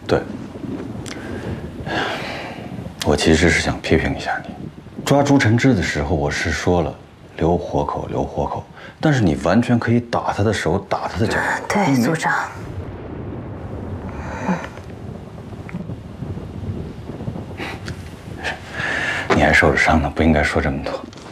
对，我其实是想批评一下你。抓朱晨之的时候，我是说了留活口，留活口，但是你完全可以打他的手，打他的脚。 对，组长。 你还受着伤呢，不应该说这么多。